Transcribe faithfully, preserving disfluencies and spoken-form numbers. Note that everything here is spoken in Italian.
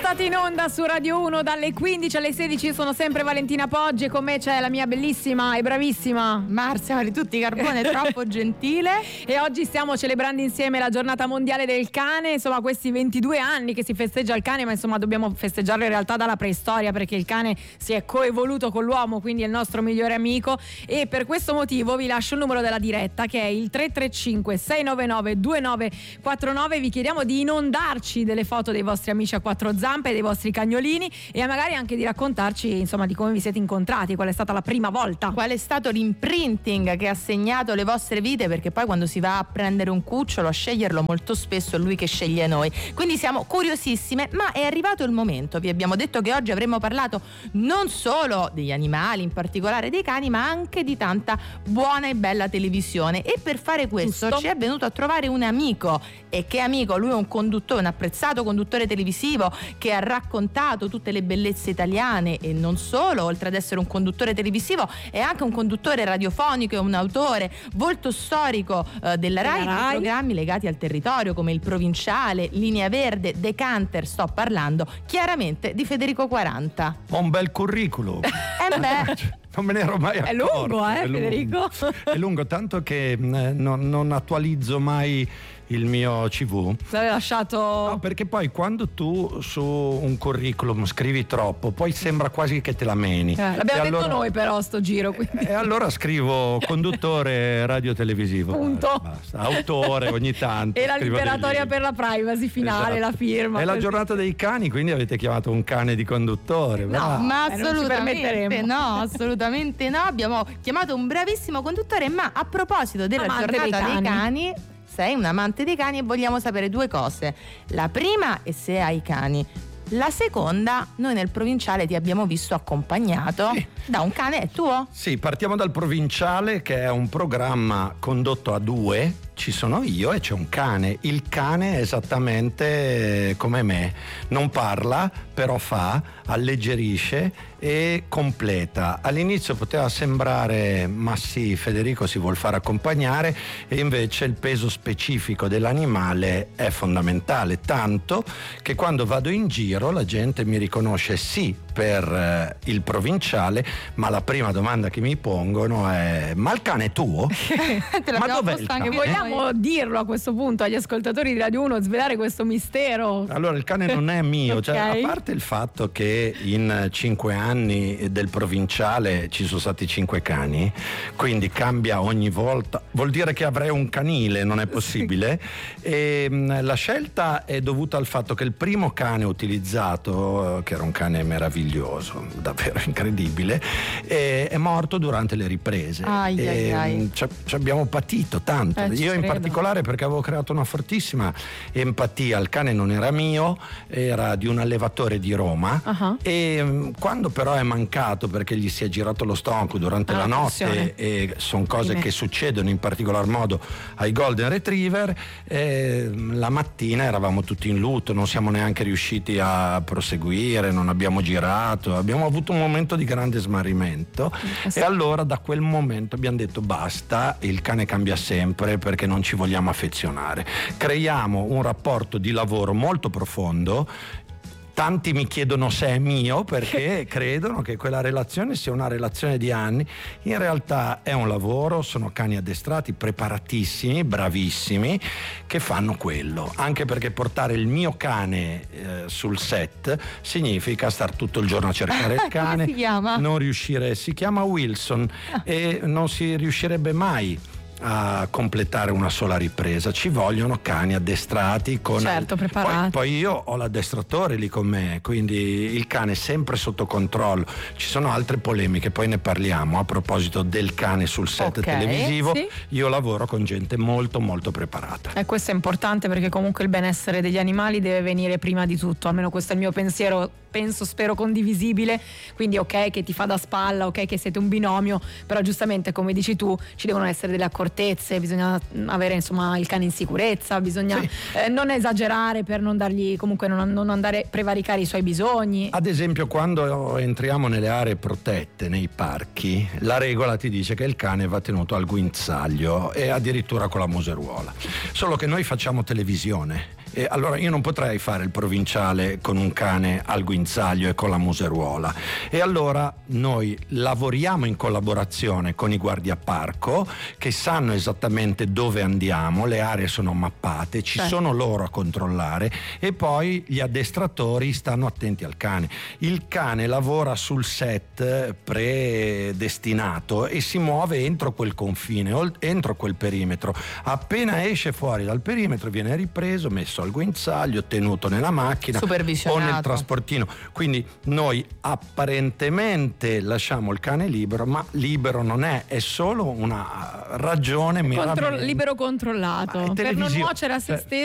Andate in onda su Radio uno dalle quindici alle sedici. Io sono sempre Valentina Poggi e con me c'è la mia bellissima e bravissima Marzia Maritutti Carbone, troppo gentile. E oggi stiamo celebrando insieme la giornata mondiale del cane. Insomma, questi ventidue anni che si festeggia il cane, ma insomma dobbiamo festeggiarlo in realtà dalla preistoria, perché il cane si è coevoluto con l'uomo, quindi è il nostro migliore amico. E per questo motivo vi lascio il numero della diretta, che è il tre tre cinque sei nove nove due nove quattro nove. Vi chiediamo di inondarci delle foto dei vostri amici a quattro zampe, dei vostri cagnolini, e magari anche di raccontarci insomma di come vi siete incontrati, qual è stata la prima volta, qual è stato l'imprinting che ha segnato le vostre vite, perché poi quando si va a prendere un cucciolo, a sceglierlo, molto spesso è lui che sceglie noi. Quindi siamo curiosissime, ma è arrivato il momento. Vi abbiamo detto che oggi avremmo parlato non solo degli animali, in particolare dei cani, ma anche di tanta buona e bella televisione, e per fare questo Giusto. ci è venuto a trovare un amico. E che amico? Lui è un conduttore, un apprezzato conduttore televisivo che ha raccontato tutte le bellezze italiane, e non solo. Oltre ad essere un conduttore televisivo è anche un conduttore radiofonico e un autore, volto storico eh, della Rai, Rai. di programmi legati al territorio come Il Provinciale, Linea Verde, Decanter. Sto parlando chiaramente di Federico quaranta. Un bel curriculum. Eh beh, non me ne ero mai accorto. È lungo, eh, è lungo. Federico? È lungo, tanto che eh, non, non attualizzo mai il mio C V. L'aveva lasciato. No, perché poi quando tu su un curriculum scrivi troppo, poi sembra quasi che te la meni. Eh, l'abbiamo e detto allora, noi però sto giro, quindi. E allora scrivo conduttore radiotelevisivo. Punto. Basta. Autore ogni tanto. E la scrivo dei liberatoria libri. per la privacy finale, Esatto. la firma. È la così. giornata dei cani, quindi avete chiamato un cane di conduttore. No, bravo. ma Eh, non ci assolutamente permetteremo. no, assolutamente no. Abbiamo chiamato un bravissimo conduttore, ma a proposito della Amante giornata dei dei cani. cani, sei un amante dei cani e vogliamo sapere due cose. La prima è se hai cani. La seconda, noi nel Provinciale ti abbiamo visto accompagnato Sì. da un cane. È tuo? Sì, partiamo dal Provinciale, che è un programma condotto a due. Ci sono io e c'è un cane. Il cane è esattamente come me, non parla, però fa, alleggerisce e completa. All'inizio poteva sembrare, ma sì, Federico si vuol fare accompagnare, e invece il peso specifico dell'animale è fondamentale, tanto che quando vado in giro la gente mi riconosce sì per eh, il Provinciale, ma la prima domanda che mi pongono è: ma il cane è tuo? Te Ma l'abbiamo dov'è posto il anche cane? voi. Vogliamo dirlo a questo punto agli ascoltatori di Radio uno, svelare questo mistero? Allora, il cane non è mio, Ok. cioè, a parte il fatto che in cinque anni del Provinciale ci sono stati cinque cani, quindi cambia ogni volta, vuol dire che avrei un canile, non è possibile. E, mh, la scelta è dovuta al fatto che il primo cane utilizzato, eh, che era un cane meraviglioso, davvero incredibile, eh, è morto durante le riprese. Ai, e, ai, ai. mh, ci, ci abbiamo patito tanto. Eh, ci Io in credo. particolare, perché avevo creato una fortissima empatia. Il cane non era mio, era di un allevatore di Roma. Ah. E mh, quando però è mancato perché gli si è girato lo stomaco durante Ah, la pressione. notte, e sono cose Ahimè. che succedono in particolar modo ai Golden Retriever, eh, la mattina eravamo tutti in lutto, non siamo neanche riusciti a proseguire, non abbiamo girato, abbiamo avuto un momento di grande smarrimento. Eh sì. E allora da quel momento abbiamo detto basta, il cane cambia sempre, perché non ci vogliamo affezionare. Creiamo un rapporto di lavoro molto profondo. Tanti mi chiedono se è mio, perché credono che quella relazione sia una relazione di anni. In realtà è un lavoro, sono cani addestrati, preparatissimi, bravissimi, che fanno quello. Anche perché portare il mio cane eh, sul set significa star tutto il giorno a cercare il cane. Come si chiama? Non riuscire, si chiama Wilson, e non si riuscirebbe mai a completare una sola ripresa. Ci vogliono cani addestrati con Certo, preparati. Poi, poi io ho l'addestratore lì con me, quindi il cane è sempre sotto controllo. Ci sono altre polemiche, poi ne parliamo. A proposito del cane sul set Ok, televisivo, sì. io lavoro con gente molto molto preparata. E questo è importante, perché comunque il benessere degli animali deve venire prima di tutto, almeno questo è il mio pensiero, penso, spero condivisibile. Quindi ok che ti fa da spalla, ok che siete un binomio, però giustamente come dici tu ci devono essere delle accortezze, bisogna avere insomma il cane in sicurezza, bisogna Sì. eh, non esagerare per non dargli, comunque non, non andare a prevaricare i suoi bisogni. Ad esempio, quando entriamo nelle aree protette, nei parchi, la regola ti dice che il cane va tenuto al guinzaglio e addirittura con la museruola. Solo che noi facciamo televisione E allora io non potrei fare il provinciale con un cane al guinzaglio e con la museruola, e allora noi lavoriamo in collaborazione con i guardiaparco che sanno esattamente dove andiamo, le aree sono mappate, ci Certo. sono loro a controllare, e poi gli addestratori stanno attenti al cane. Il cane lavora sul set predestinato e si muove entro quel confine, ol- entro quel perimetro. Appena esce fuori dal perimetro viene ripreso, messo al guinzaglio, tenuto nella macchina o Supervisionato. nel trasportino. Quindi noi apparentemente lasciamo il cane libero, ma libero non è, è solo una ragione Contro- mirabilmente. libero Ma controllato è per non televisione, nuocere a se cioè, stesso